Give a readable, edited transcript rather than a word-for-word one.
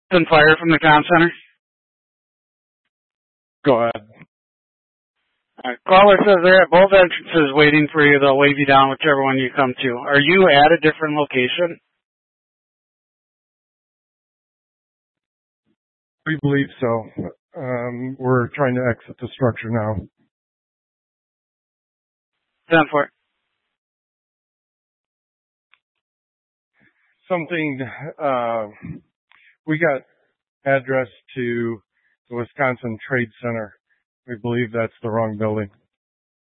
Been fire from the comm center. Go ahead. Caller says they're at both entrances waiting for you. They'll wave you down whichever one you come to. Are you at a different location? We believe so. We're trying to exit the structure now. 10-4. We got address to the Wisconsin Trade Center. We believe that's the wrong building.